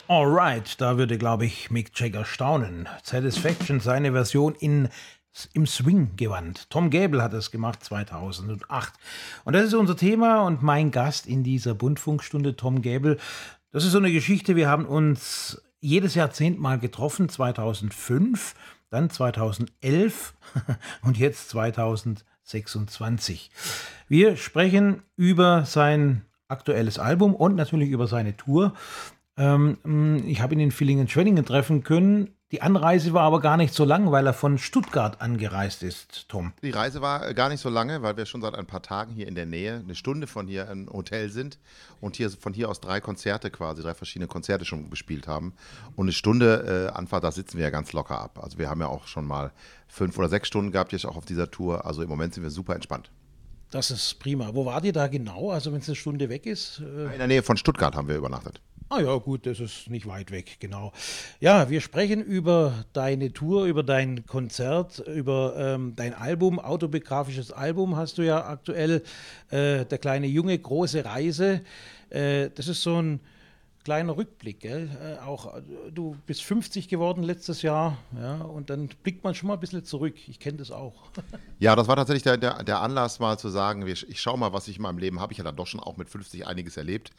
Alright, da würde, glaube ich, Mick Jagger staunen. Satisfaction, seine Version im Swing-Gewand. Tom Gable hat es gemacht 2008. Und das ist unser Thema und mein Gast in dieser Buntfunkstunde, Tom Gable. Das ist so eine Geschichte, wir haben uns jedes Jahrzehnt mal getroffen, 2005, dann 2011 und jetzt 2026. Wir sprechen über sein aktuelles Album und natürlich über seine Tour. Ich habe ihn in Villingen-Schwenningen treffen können. Die Anreise war aber gar nicht so lang, weil er von Stuttgart angereist ist, Tom. Die Reise war gar nicht so lange, weil wir schon seit ein paar Tagen hier in der Nähe, eine Stunde von hier im Hotel sind und von hier aus drei verschiedene Konzerte schon gespielt haben. Und eine Stunde Anfahrt, da sitzen wir ja ganz locker ab. Also wir haben ja auch schon mal 5 oder 6 Stunden gehabt jetzt auch auf dieser Tour. Also im Moment sind wir super entspannt. Das ist prima. Wo wart ihr da genau? Also wenn es eine Stunde weg ist? In der Nähe von Stuttgart haben wir übernachtet. Ah ja, gut, das ist nicht weit weg, genau. Ja, wir sprechen über deine Tour, über dein Konzert, über dein Album, autobiografisches Album hast du ja aktuell, Der kleine Junge, große Reise. Das ist so ein kleiner Rückblick, gell? Auch du bist 50 geworden letztes Jahr, ja, und dann blickt man schon mal ein bisschen zurück. Ich kenne das auch. Ja, das war tatsächlich der Anlass, mal zu sagen, ich schaue mal, was ich in meinem Leben habe. Ich habe ja dann doch schon auch mit 50 einiges erlebt.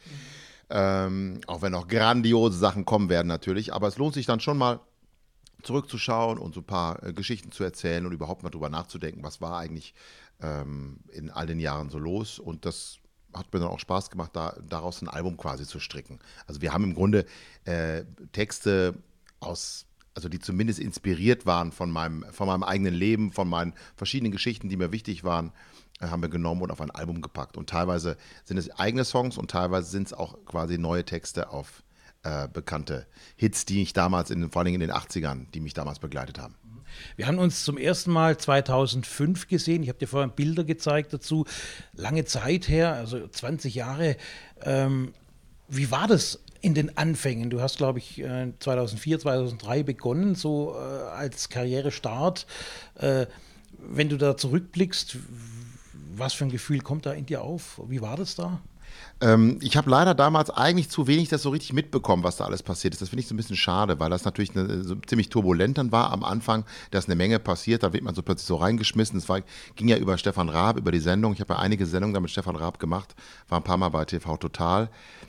Auch wenn noch grandiose Sachen kommen werden natürlich, aber es lohnt sich dann schon mal zurückzuschauen und so ein paar Geschichten zu erzählen und überhaupt mal drüber nachzudenken, was war eigentlich in all den Jahren so los, und das hat mir dann auch Spaß gemacht, daraus ein Album quasi zu stricken. Also wir haben im Grunde Texte also die zumindest inspiriert waren von meinem eigenen Leben, von meinen verschiedenen Geschichten, die mir wichtig waren, haben wir genommen und auf ein Album gepackt. Und teilweise sind es eigene Songs und teilweise sind es auch quasi neue Texte auf bekannte Hits, die ich damals, vor allem in den 80ern, die mich damals begleitet haben. Wir haben uns zum ersten Mal 2005 gesehen. Ich habe dir vorhin Bilder gezeigt dazu. Lange Zeit her, also 20 Jahre. Wie war das in den Anfängen? Du hast, glaube ich, 2004, 2003 begonnen, so als Karrierestart. Wenn du da zurückblickst, was für ein Gefühl kommt da in dir auf? Wie war das da? Ich habe leider damals eigentlich zu wenig das so richtig mitbekommen, was da alles passiert ist. Das finde ich so ein bisschen schade, weil das natürlich so ziemlich turbulent dann war am Anfang. Da ist eine Menge passiert, da wird man so plötzlich so reingeschmissen. Ging ja über Stefan Raab, über die Sendung. Ich habe ja einige Sendungen da mit Stefan Raab gemacht, war ein paar Mal bei TV Total.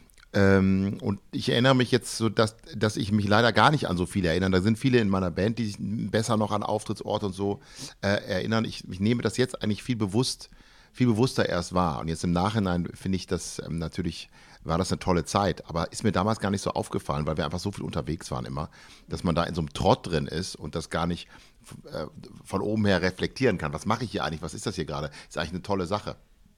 Und ich erinnere mich jetzt so, dass ich mich leider gar nicht an so viele erinnere. Da sind viele in meiner Band, die sich besser noch an Auftrittsorte und so erinnern. Ich nehme das jetzt eigentlich viel bewusster erst wahr. Und jetzt im Nachhinein finde ich das natürlich, war das eine tolle Zeit. Aber ist mir damals gar nicht so aufgefallen, weil wir einfach so viel unterwegs waren immer, dass man da in so einem Trott drin ist und das gar nicht von oben her reflektieren kann. Was mache ich hier eigentlich? Was ist das hier gerade? Ist eigentlich eine tolle Sache.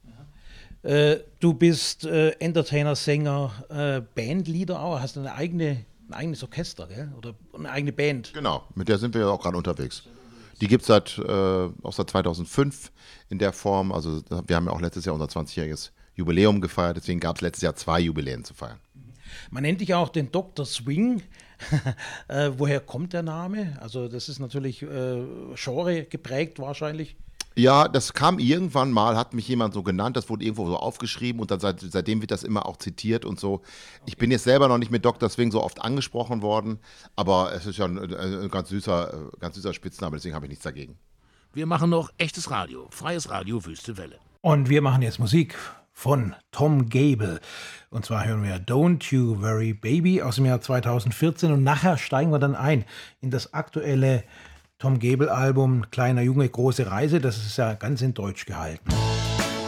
Du bist Entertainer, Sänger, Bandleader auch, hast ein eigenes Orchester, gell? Oder eine eigene Band. Genau, mit der sind wir ja auch gerade unterwegs. Die gibt es auch seit 2005 in der Form. Also wir haben ja auch letztes Jahr unser 20-jähriges Jubiläum gefeiert, deswegen gab es letztes Jahr 2 Jubiläen zu feiern. Man nennt dich auch den Dr. Swing. Woher kommt der Name? Also das ist natürlich Genre geprägt wahrscheinlich. Ja, das kam irgendwann mal, hat mich jemand so genannt, das wurde irgendwo so aufgeschrieben und dann seitdem wird das immer auch zitiert und so. Ich bin jetzt selber noch nicht mit Dr. Swing so oft angesprochen worden, aber es ist ja ein ganz süßer Spitzname, deswegen habe ich nichts dagegen. Wir machen noch echtes Radio, freies Radio, Wüste Welle. Und wir machen jetzt Musik von Tom Gable. Und zwar hören wir Don't You Worry Baby aus dem Jahr 2014 und nachher steigen wir dann ein in das aktuelle Tom Gable-Album Kleiner Junge, große Reise. Das ist ja ganz in Deutsch gehalten.